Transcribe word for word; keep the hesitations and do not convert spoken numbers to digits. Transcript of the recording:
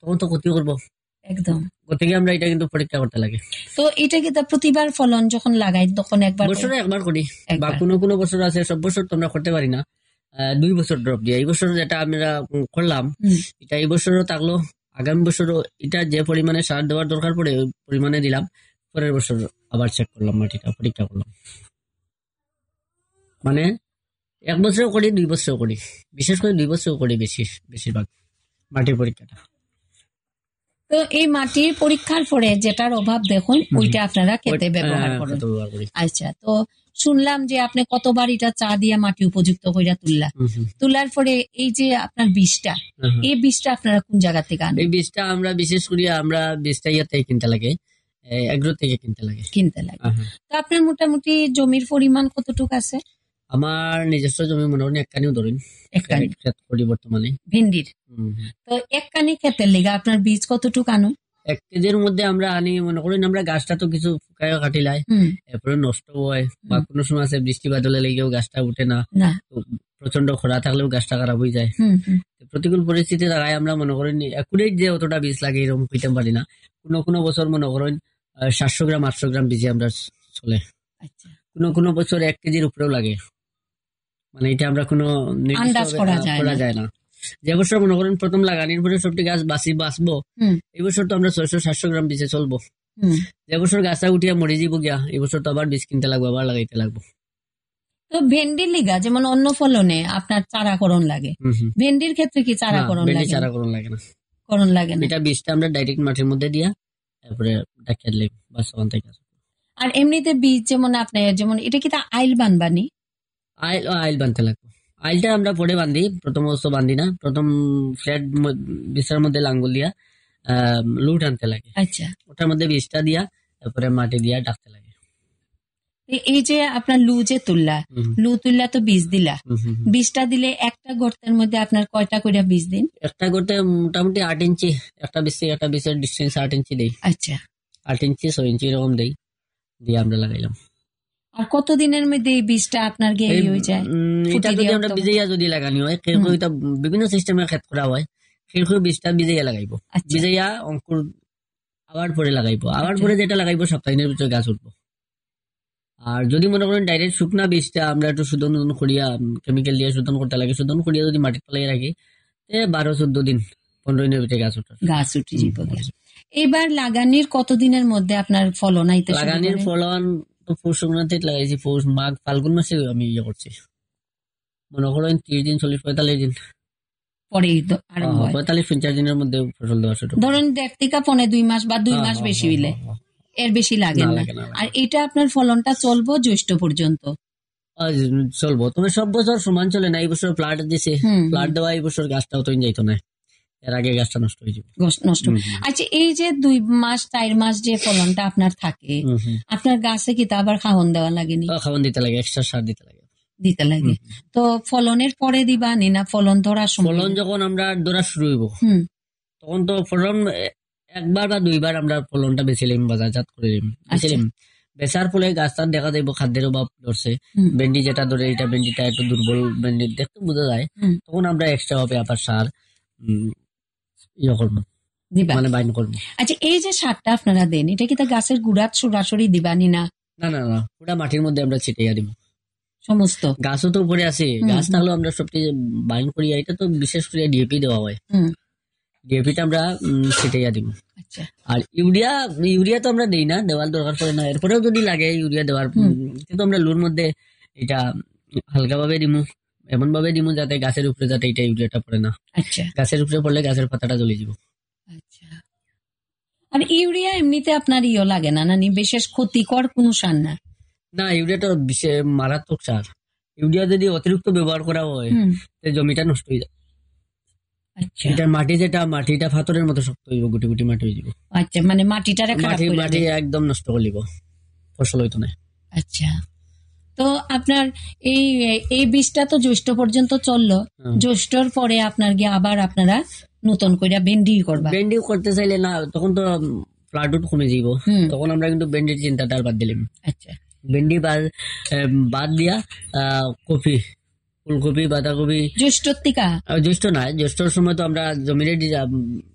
তখন তো ক্ষতি করবো একদম। গতিকে আমরা এটা কিন্তু পরীক্ষা করতে লাগে। তো এটা কি তা প্রতিবার ফলন যখন লাগাই তখন একবার বছরে একবার করি, বা কোনো কোনো বছর আছে সব বছর তো আমরা করতে পারি না, দুই বছর ড্রপ দিয়ে। এই বছর যেটা আমরা করলাম এটা এই বছরও থাকলো, আগামী বছরও এটা যে পরিমাণে সার দেওয়ার দরকার পড়ে ওই পরিমাণে দিলাম, পরের বছর আবার চেক করলাম, মাটিটা পরীক্ষা করলাম। মানে এক বছরও করি, দুই বছরও করি, বিশেষ করে দুই বছরও করি বেশি বেশিরভাগ মাটির পরীক্ষাটা। তো এই মাটির পরীক্ষার পরে যেটার অভাব দেখুন ওইটা আপনারা খেতে ব্যবহার করেন। আচ্ছা, তো শুনলাম যে আপনি কতবার এটা চা দিয়ে মাটি উপযুক্ত কইরা তুললা, তোলার পরে এই যে আপনার বীজটা, এই বীজটা আপনারা কোন জায়গা থেকে আনেন? এই বীজটা আমরা বিশেষ করে আমরা বীজটা ইয়া থেকে কিনতে লাগে, এগ্রো থেকে কিনতে লাগে কিনতে লাগে তো আপনার মোটামুটি জমির পরিমাণ কতটুকু আছে? আমার নিজস্ব জমি মনে হয় একখানিও ধরেন একখানি ক্ষেত করি বর্তমানে ভেন্ডির। তো একখানি ক্ষেতের লেগে আপনার বীজ কতটুকু আনো? এক কেজির মধ্যে আমরা আনি মনে করেন আমরা গাছটা তো কিছু ফুকায় কাটিলাই, এরপরে নষ্ট হয়, বা কোনো সময় আছে বৃষ্টি বাদলে লেগেও গাছটা উঠে না, প্রচন্ড খরা থাকলেও গাছটা খারাপ হয়ে যায়। প্রতিকূল পরিস্থিতি দাঁড়ায় আমরা মনে করেন একুরেট যে অতটা বীজ লাগে এরকম হইতে পারি না। কোনো কোনো বছর মনে করেন সাতশো গ্রাম আটশো গ্রাম বীজে আমরা চলে, কোনো কোনো বছর এক কেজির উপরেও লাগে। মানে এটা আমরা কোনো আন্দাজ করা যায় না। যে বছর মনে করেন প্রথম লাগানির পরে সবটি গাছ বাঁচি বাঁচবো, এই বছর তো আমরা ছয়শো সাতশো গ্রাম বীজে চলবো। যে বছর গাছটা উঠিয়া মরে যাবো গিয়া এই বছর তো আবার বীজ কিনতে লাগবো, আবার লাগাইতে লাগবো। তো ভেন্ডির লিগা যেমন অন্য ফলনে আপনার চারাকরণ লাগে, ভেন্ডির ক্ষেত্রে কি চারাকরণ লাগে? চারাকরণ লাগে না, করণ লাগে না। এটা বীজটা আমরা ডাইরেক্ট মাটির মধ্যে দিয়া তারপরে ডাকিয়ে দিলে বাস ওখান থেকে। আর এমনিতে বীজ যেমন আপনার যেমন এটা কি তা আইল বানবানি? আইল আইল বানতে লাগবে। আইলটা আমরা পরে বান্ধি, প্রথম অবশ্য বান্ধি না, প্রথম ফ্ল্যাট বীজের মধ্যে লাঙ্গুল দিয়া লুট আনতে লাগে। আচ্ছা, ওটার মধ্যে বীজটা দিয়া তারপরে মাটি দিয়া ডাকতে লাগে। এই যে আপনার লু যে তুললা, লু তুললা তো বীজ দিলা, বীজটা দিলে একটা গর্তের মধ্যে আপনার কয়টা করে বীজ দিন? একটা গর্তে মোটামুটি আট ইঞ্চি, একটা বীজ একটা বীজের ডিস্টেন্স আট ইঞ্চি দেই। আচ্ছা, আট ইঞ্চি ছয় ইঞ্চি এরকম দেই, দিয়ে আমরা লাগাইলাম। আর কত দিনের মধ্যে এই বীজটা আপনার গেই হয়ে যায়? এটা যদি আমরা বীজাইয়া যদি লাগানি হয়, এটা বিভিন্ন সিস্টেমে ক্ষেত করা হয়, সেই বীজটা বীজাইয়া লাগাইবো, বীজাইয়া অঙ্কুর আবার পরে লাগাইবো, আবার পরে যেটা লাগাইবো সপ্তাহের ভিতরে গাছ উঠবো। আর যদি মনে করেন ডাইরেক্ট শুকনা বীজটা আমরা একটু শোধন করিয়া কেমিক্যাল দিয়ে শোধন করতে লাগে, শোধন করিয়া যদি মাটি পালাই রাখি বারো চোদ্দ দিন পনেরো দিনের ভিতরে গাছ উঠে গাছ উঠে যাবে। এবার লাগানির কতদিনের মধ্যে আপনার ফলন আইতে? লাগানির ফলন তো পৌষ সংক্রান্তি লাগাইছি, পৌষ মাঘ ফাল্গুন মাসে আমি ইয়ে করছি, মনে করেন ত্রিশ দিন চল্লিশ পঁয়তাল্লিশ দিন পরে পঁয়তাল্লিশ পঞ্চাশ দিনের মধ্যে ফসল দেওয়া শুরু। ধরুন দেড় থেকে পনে দুই মাস বা দুই মাস বেশি হইলে, এর বেশি লাগে না। আর এটা আপনার ফলনটা চলবো জ্যৈষ্ঠ পর্যন্ত চলবো, তবে সব বছর সমান চলে না। এই বছর ফ্লাড দিছে, ফ্লাড দেওয়া এই বছর গাছটাও তো যাইতো না, এর আগে গাছটা নষ্ট হয়ে যাবে, নষ্ট। আচ্ছা, এই যে দুই মাস চার মাস যে ফলনটা আপনার থাকে, আপনার গাছে কি তা আবার খাওয়ান দেওয়া লাগেনি? খাওয়ান দিতে লাগে, এক্সট্রা সার দিতে লাগে দিতে লাগে। তো ফলনের পরে দিবা নি না ফলন ধরার সময়? ফলন যখন আমরা ধরা শুরু হইব তখন তো ফলন একবার বা দুইবার আমরা ফলনটা বেছিলাম, বাজারজাত করে বেছিলাম। বেচার ফলে গাছটার দেখা যাইব খাদ্যের অভাব ধরছে, ভেন্ডি যেটা ধরে এটা ভেন্ডিটা একটু দুর্বল ভেন্ডি দেখতে বোঝা যায়, তখন আমরা এক্সট্রা ভাবে আবার সার ইয়ে করবো, মানে বাইন করবো। আচ্ছা, এই যে সারটা আপনারা দেন এটা কি তা গাছের গুড়াত সরাসরি দিবানি না? না না না, ওটা মাটির মধ্যে আমরা ছিটিয়ে দিব সমস্ত। গাছও তো উপরে আছে, গাছ থাকলেও আমরা সবটি বাইন করি। এটা তো বিশেষ করে ডিএপি দেওয়া হয়, ডিএপিটা আমরা ছিটিয়ে দিব। আর ইউরিয়া ইউরিয়া তো আমরা দিই না, দেওয়ার দরকার পড়ে না। এরপরেও যদি লাগে ইউরিয়া দেওয়ার, কিন্তু আমরা লুর মধ্যে এটা হালকা ভাবে দিমু, এমন ভাবে দিমু যাতে গাছের উপরে যাতে এটা ইউরিয়াটা পড়ে না। আচ্ছা, গাছের উপরে পড়লে গাছের পাতাটা জ্বলে যাব। আচ্ছা, আর ইউরিয়া এমনিতে আপনার ইয়ে লাগে না, না বিশেষ ক্ষতিকর কোন সার না? না, ইউরিয়াটা বিশেষ মারাত্মক সার। ইউরিয়া যদি অতিরিক্ত ব্যবহার করা হয় জমিটা নষ্ট হয়ে যায়। আচ্ছা, এটার মাটি যেটা মাটিটা পাথরের মতো শক্ত হইব, গুটি গুটি মাটি হয়ে যাব। আচ্ছা, মানে মাটিটারে খারাপ করে মাটি একদম নষ্ট করে দিব, ফসল হইতো না। আচ্ছা, তো আপনার এই এই বীজটা তো জ্যৈষ্ঠ পর্যন্ত চললো, জ্যৈষ্ঠর পরে আপনার গিয়ে আবার আপনারা নতুন করে ভেন্ডি করবা? ভেন্ডি করতে চাইলে না, তখন তো ফ্লাড কমে যাব, তখন আমরা কিন্তু ভেন্ডির চিন্তাটা বাদ দিলাম। আচ্ছা, ভেন্ডি বাদ বাদ দিয়া কপি, ফুলকপি, বাঁধাকপি। জ্যৈষ্ঠ টিকা? জ্যৈষ্ঠ না, জ্যৈষ্ঠর সময় তো আমরা জমির